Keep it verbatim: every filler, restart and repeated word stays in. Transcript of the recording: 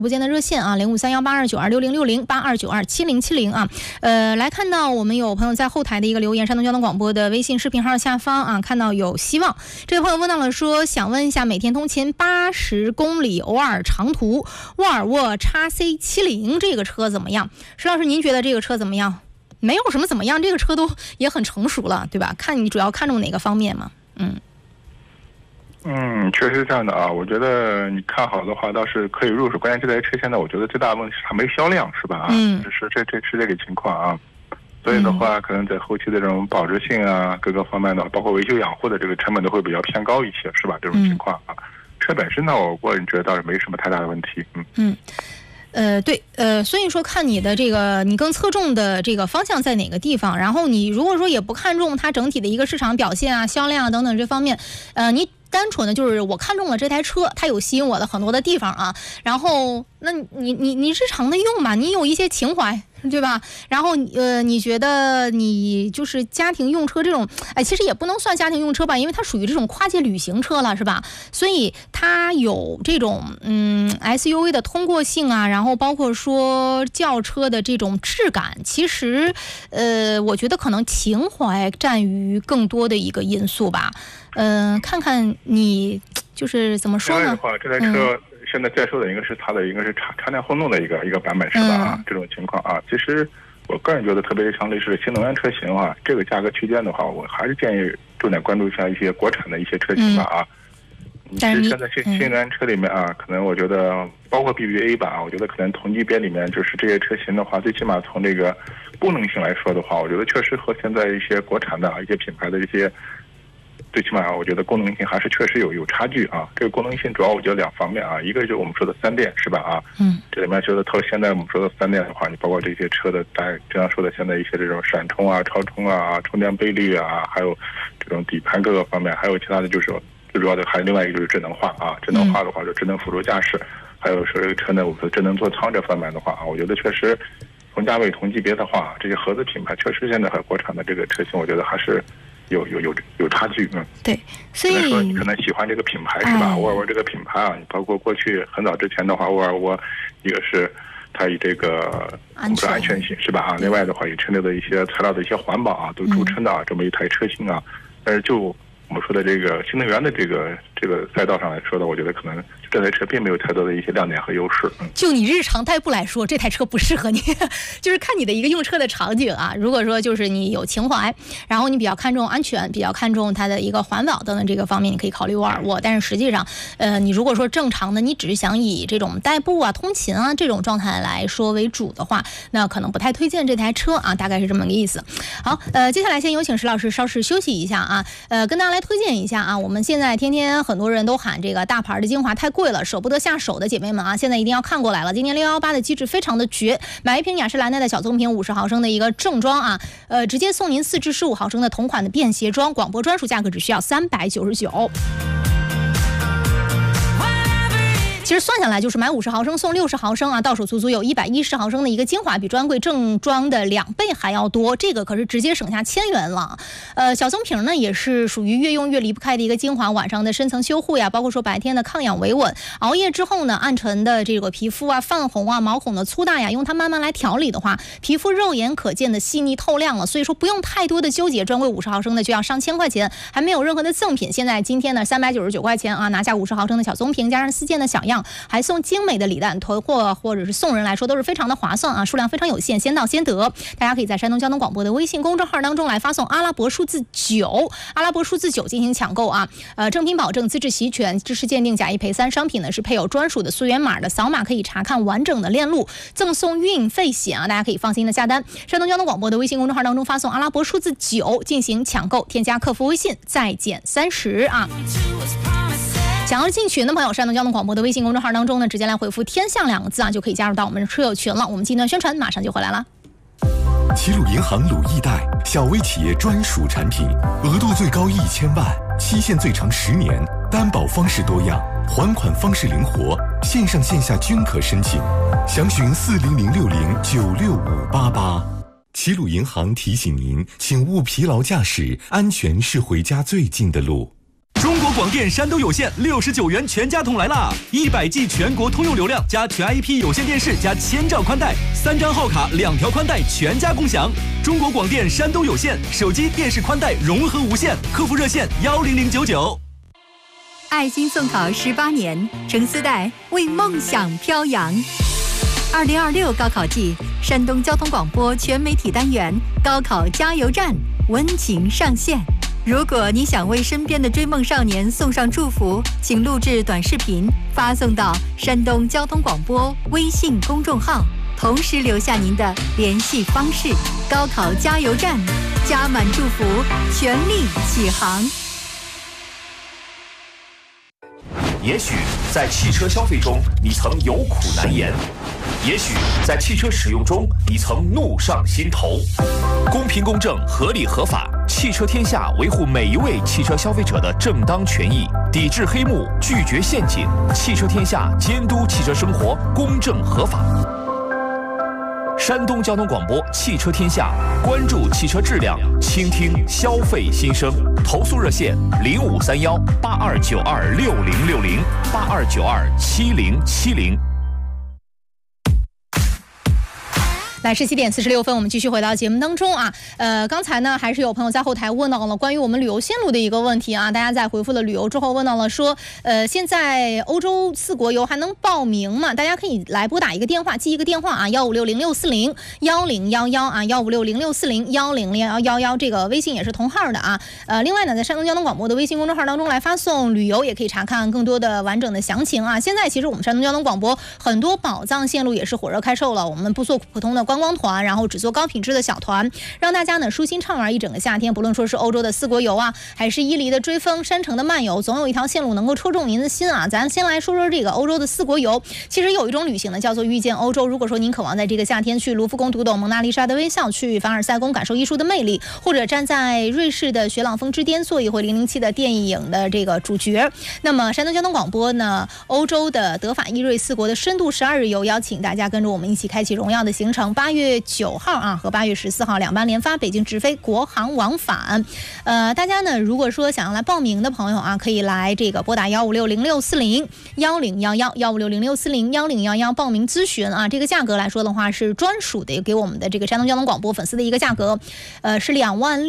直播间的热线啊，零五三幺八二九二六零六零八二九二七零七零啊，呃，来看到我们有朋友在后台的一个留言，山东交通广播的微信视频号下方啊，看到有希望，这位朋友问到了说，想问一下，每天通勤八十公里，偶尔长途，沃尔沃 X C 七零这个车怎么样？石老师，您觉得这个车怎么样？没有什么怎么样，这个车都也很成熟了，对吧？看你主要看重哪个方面嘛？嗯。 嗯，确实是这样的啊。我觉得你看好的话，倒是可以入手。关键这台车现在，我觉得最大的问题是它没销量，是吧？ 嗯， 是这这是这个情况啊。所以的话，嗯、可能在后期的这种保值性啊，各个方面的，包括维修养护的这个成本都会比较偏高一些，是吧？这种情况啊，嗯、车本身呢，我个人觉得倒是没什么太大的问题。嗯嗯。呃，对，呃，所以说看你的这个，你更侧重的这个方向在哪个地方，然后你如果说也不看重它整体的一个市场表现啊、销量啊等等这方面，呃，你单纯的就是我看中了这台车，它有吸引我的很多的地方啊，然后那你你你日常的用嘛，你有一些情怀。对吧？然后呃，你觉得你就是家庭用车这种，哎，其实也不能算家庭用车吧，因为它属于这种跨界旅行车了，是吧？所以它有这种嗯 S U V 的通过性啊，然后包括说轿车的这种质感，其实呃，我觉得可能情怀占于更多的一个因素吧。嗯、呃，看看你就是怎么说呢？ 的话，这台车、嗯。现在在售的应该是它的应该是插插电混动的一个一个版本是吧？啊、嗯，这种情况啊，其实我个人觉得特别像类似新能源车型啊，这个价格区间的话，我还是建议重点关注一下一些国产的一些车型吧啊。嗯、其实现在新新能源车里面啊，可能我觉得包括 B B A 版啊，我觉得可能同级别里面就是这些车型的话，最起码从这个功能性来说的话，我觉得确实和现在一些国产的一些品牌的一些。最起码我觉得功能性还是确实有有差距啊。这个功能性主要我觉得两方面啊，一个就是我们说的三电是吧啊，嗯，这里面觉得特现在我们说的三电的话，你包括这些车的大家经常说的现在一些这种闪充啊、超充啊、充电倍率啊，还有这种底盘各个方面，还有其他的就是最主要的还有另外一个就是智能化啊，智能化的话就智能辅助驾驶，还有说这个车呢我们说智能座舱这方面的话啊，我觉得确实同价位同级别的话，这些合资品牌确实现在和国产的这个车型，我觉得还是。有有有有差距，嗯， 对，所以说你可能喜欢这个品牌是吧？沃尔沃这个品牌啊，你包括过去很早之前的话，沃尔沃一个是它以这个我们说安全性是吧？啊，另外的话以车内的一些材料的一些环保啊，都著称的啊，这么一台车型啊，但是就我们说的这个新能源的这个这个赛道上来说的，我觉得可能这台车并没有太多的一些亮点和优势。嗯、 就你日常代步来说，这台车不适合你，就是看你的一个用车的场景啊。如果说就是你有情怀，然后你比较看重安全，比较看重它的一个环保等等这个方面，你可以考虑沃尔沃。但是实际上，呃，你如果说正常的，你只是想以这种代步啊、通勤啊这种状态来说为主的话，那可能不太推荐这台车啊，大概是这么个意思。好，呃，接下来先有请石老师稍事休息一下啊，呃，跟大家来推荐一下啊，我们现在天天很多人都喊这个大牌的精华太贵了，舍不得下手的姐妹们啊，现在一定要看过来了。今年六一八的机制非常的绝，买一瓶雅诗兰黛的小棕瓶五十毫升的一个正装啊，呃，直接送您四至十五毫升的同款的便携装，广播专属价格只需要三百九十九。其实算下来就是买五十毫升送六十毫升啊，到手足足有一百一十毫升的一个精华，比专柜正装的两倍还要多，这个可是直接省下千元了。呃，小棕瓶呢也是属于越用越离不开的一个精华，晚上的深层修护呀，包括说白天的抗氧维稳，熬夜之后呢暗沉的这个皮肤啊、泛红啊、毛孔的粗大呀，用它慢慢来调理的话，皮肤肉眼可见的细腻透亮了。所以说不用太多的纠结，专柜五十毫升的就要上千块钱，还没有任何的赠品。现在今天呢三百九十九块钱啊，拿下五十毫升的小棕瓶，加上四件的小样。还送精美的礼蛋，囤货或者是送人来说都是非常的划算啊，数量非常有限，先到先得。大家可以在山东交通广播的微信公众号当中来发送阿拉伯数字九，阿拉伯数字九进行抢购啊。呃，正品保证，资质齐全，知识鉴定，假一赔三，商品呢是配有专属的溯源码的，扫码可以查看完整的链路，赠送运费险啊，大家可以放心的下单。山东交通广播的微信公众号当中发送阿拉伯数字九进行抢购，添加客服微信再减三十啊。想要进群的朋友，山东交通广播的微信公众号当中呢，直接来回复天象两个字啊，就可以加入到我们的车友群了。我们进段宣传马上就回来了。 齐鲁银行鲁易贷小微企业专属产品，额度最高一千万，期限最长十年，担保方式多样，还款方式灵活，线上线下均可申请。详询四零零六零九六五八八。齐鲁银行提醒您，请勿疲劳驾驶，安全是回家最近的路。 中国广电山东有线六十九元全家桶来啦！一百 G 全国通用流量加全 I P 有线电视加千兆宽带，三张号卡两条宽带全家共享。中国广电山东有线手机电视宽带融合无线，客服热线幺零零九九。 爱心送考十八年，程思代为梦想飘扬。二零二六高考季，山东交通广播全媒体单元高考加油站温情上线。如果你想为身边的追梦少年送上祝福，请录制短视频发送到山东交通广播微信公众号，同时留下您的联系方式。高考加油站，加满祝福，全力起航。 也许在汽车消费中，你曾有苦难言；也许在汽车使用中，你曾怒上心头。公平公正、合理合法，汽车天下维护每一位汽车消费者的正当权益，抵制黑幕，拒绝陷阱。汽车天下监督汽车生活公正合法。山东交通广播汽车天下，关注汽车质量，倾听消费心声。投诉热线零五三幺八二九二六零六零八二九二七零七零。 来，十七点四十六分，我们继续回到节目当中啊。呃，刚才呢，还是有朋友在后台问到了关于我们旅游线路的一个问题啊。大家在回复了旅游之后，问到了说，呃，现在欧洲四国游还能报名吗？大家可以来拨打一个电话，记一个电话啊，幺五六零六四零幺零幺幺啊，幺五六零六四零幺零幺幺幺，这个微信也是同号的啊。呃，另外呢，在山东交通广播的微信公众号当中来发送旅游，也可以查看更多的完整的详情啊。现在其实我们山东交通广播很多宝藏线路也是火热开售了，我们不做普通的观光团，然后只做高品质的小团，让大家呢舒心畅玩一整个夏天。不论说是欧洲的四国游啊，还是伊犁的追风、山城的漫游，总有一条线路能够戳中您的心啊。咱先来说说这个欧洲的四国游。其实有一种旅行呢，叫做遇见欧洲。如果说您渴望在这个夏天去卢浮宫读懂蒙娜丽莎的微笑，去凡尔赛宫感受艺术的魅力，或者站在瑞士的雪朗峰之巅做一回零零七的电影的这个主角，那么山东交通广播呢，欧洲的德法意瑞四国的深度十二日游，邀请大家跟着我们一起开启荣耀的行程。八月九号啊和八月十四号两班连发，北京直飞，国航往返。呃，大家呢如果说想要来报名的朋友啊，可以来这个拨打幺五六零六四零幺零幺幺幺五六零六四零幺零幺幺报名咨询啊。这个价格来说的话是专属的给我们的这个山东交通广播粉丝的一个价格，呃是两万